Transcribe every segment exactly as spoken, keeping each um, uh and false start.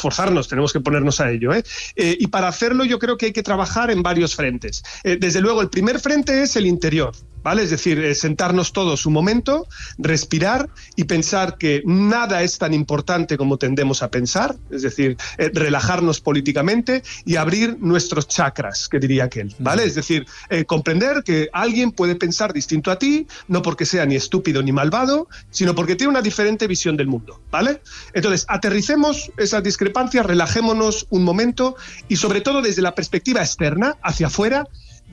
esforzarnos, tenemos que ponernos a ello, ¿eh? Eh, y para hacerlo yo creo que hay que trabajar en varios frentes. Eh, desde luego, el primer frente es el interior, ¿vale? Es decir, eh, sentarnos todos un momento, respirar y pensar que nada es tan importante como tendemos a pensar, es decir, eh, relajarnos políticamente y abrir nuestros chakras, que diría aquel, ¿vale? Mm. Es decir, eh, comprender que alguien puede pensar distinto a ti, no porque sea ni estúpido ni malvado, sino porque tiene una diferente visión del mundo, ¿vale? Entonces, aterricemos esas discrepancias, relajémonos un momento y sobre todo desde la perspectiva externa, hacia afuera,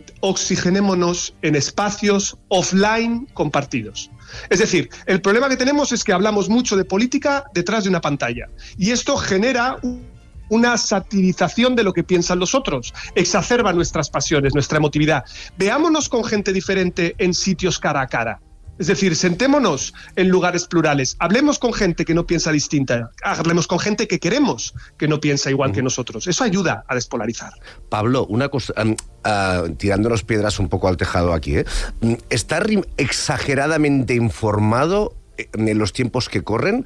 oxigenémonos en espacios offline compartidos. Es decir, el problema que tenemos es que hablamos mucho de política detrás de una pantalla y esto genera una satirización de lo que piensan los otros, exacerba nuestras pasiones, nuestra emotividad. Veámonos con gente diferente en sitios cara a cara. Es decir, sentémonos en lugares plurales, hablemos con gente que no piensa distinta, hablemos con gente que queremos que no piensa igual uh-huh. que nosotros. Eso ayuda a despolarizar. Pablo, una cosa, um, uh, tirándonos piedras un poco al tejado aquí, ¿eh? ¿Estar exageradamente informado en los tiempos que corren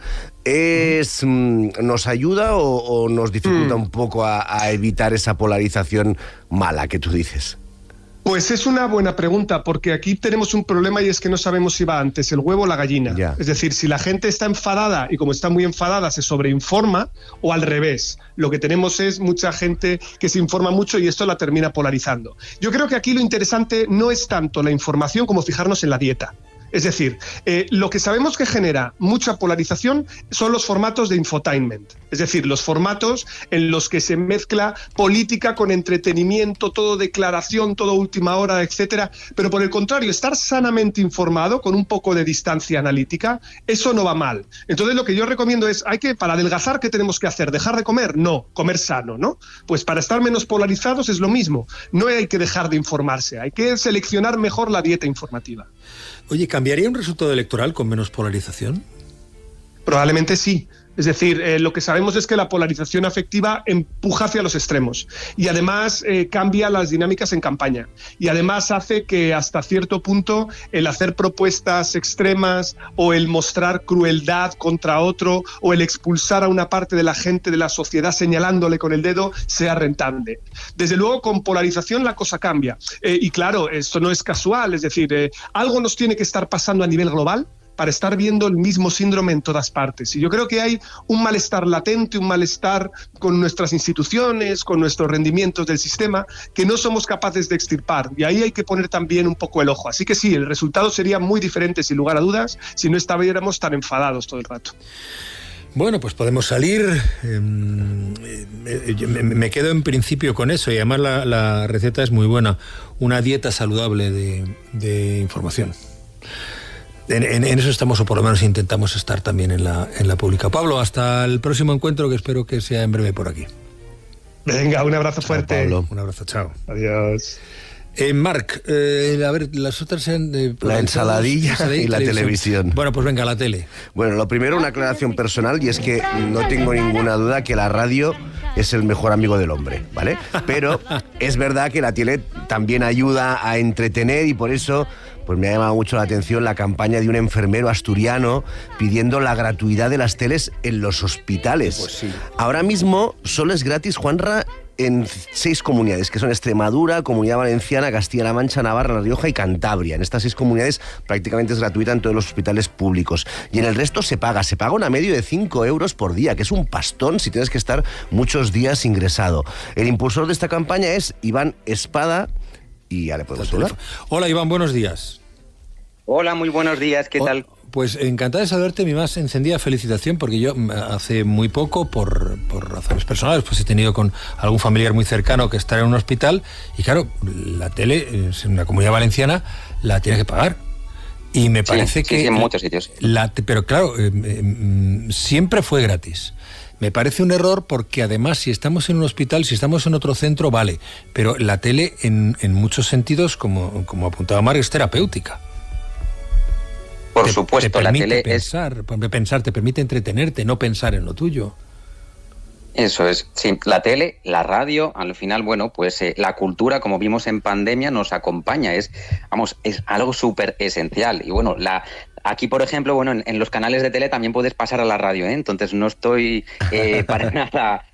es, uh-huh. nos ayuda o, o nos dificulta uh-huh. un poco a, a evitar esa polarización mala que tú dices? Pues es una buena pregunta, porque aquí tenemos un problema y es que no sabemos si va antes el huevo o la gallina. Yeah. Es decir, si la gente está enfadada y como está muy enfadada se sobreinforma, o al revés. Lo que tenemos es mucha gente que se informa mucho y esto la termina polarizando. Yo creo que aquí lo interesante no es tanto la información como fijarnos en la dieta. Es decir, eh, lo que sabemos que genera mucha polarización son los formatos de infotainment, es decir, los formatos en los que se mezcla política con entretenimiento, todo declaración, todo última hora, etcétera. Pero por el contrario, estar sanamente informado con un poco de distancia analítica, eso no va mal. Entonces lo que yo recomiendo es, hay que, para adelgazar, ¿qué tenemos que hacer? ¿Dejar de comer? No, comer sano, ¿no? Pues para estar menos polarizados es lo mismo. No hay que dejar de informarse, hay que seleccionar mejor la dieta informativa. Oye, ¿cambiaría un resultado electoral con menos polarización? Probablemente sí. Es decir, eh, lo que sabemos es que la polarización afectiva empuja hacia los extremos y además eh, cambia las dinámicas en campaña y además hace que hasta cierto punto el hacer propuestas extremas o el mostrar crueldad contra otro o el expulsar a una parte de la gente de la sociedad señalándole con el dedo sea rentable. Desde luego, con polarización la cosa cambia. Eh, y claro, esto no es casual, es decir, eh, algo nos tiene que estar pasando a nivel global para estar viendo el mismo síndrome en todas partes. Y yo creo que hay un malestar latente, un malestar con nuestras instituciones, con nuestros rendimientos del sistema, que no somos capaces de extirpar. Y ahí hay que poner también un poco el ojo. Así que sí, el resultado sería muy diferente, sin lugar a dudas, si no estuviéramos tan enfadados todo el rato. Bueno, pues podemos salir. Eh, me, me quedo en principio con eso y además la, la receta es muy buena. Una dieta saludable de, de información. En, en, en eso estamos, o por lo menos intentamos estar también en la, en la pública. Pablo, hasta el próximo encuentro, que espero que sea en breve por aquí. Venga, un abrazo chao, fuerte. Pablo. Un abrazo, chao. Adiós. Eh, Marc, eh, a ver, las otras... Eh, la ensaladilla y, y la televisión. televisión. Bueno, pues venga, la tele. Bueno, lo primero, una aclaración personal, y es que no tengo ninguna duda que la radio es el mejor amigo del hombre, ¿vale? Pero es verdad que la tele también ayuda a entretener y por eso... pues me ha llamado mucho la atención la campaña de un enfermero asturiano pidiendo la gratuidad de las teles en los hospitales. Pues sí. Ahora mismo solo es gratis, Juanra, en seis comunidades, que son Extremadura, Comunidad Valenciana, Castilla-La Mancha, Navarra, La Rioja y Cantabria. En estas seis comunidades prácticamente es gratuita en todos los hospitales públicos. Y en el resto se paga, se paga una media de cinco euros por día, que es un pastón si tienes que estar muchos días ingresado. El impulsor de esta campaña es Iván Espada, y ya le podemos hablar. Hola Iván, buenos días. Hola, muy buenos días, ¿qué oh, tal? Pues encantado de saludarte, mi más encendida felicitación, porque yo hace muy poco, por, por razones personales, pues he tenido con algún familiar muy cercano que está en un hospital, y claro, la tele, en una comunidad valenciana, la tiene que pagar. Y me parece sí, que... Sí, sí, en muchos sitios. La, pero claro, eh, eh, siempre fue gratis. Me parece un error porque además si estamos en un hospital, si estamos en otro centro, vale. Pero la tele en, en muchos sentidos, como, como apuntaba Mar, es terapéutica. Por te, supuesto, te la tele pensar, es... pensar, te permite entretenerte, no pensar en lo tuyo. Eso es, sí, la tele, la radio, al final, bueno, pues eh, la cultura, como vimos en pandemia, nos acompaña, es, vamos, es algo súper esencial. Y bueno, la... Aquí, por ejemplo, bueno, en, en los canales de tele también puedes pasar a la radio, ¿eh? Entonces no estoy eh, para nada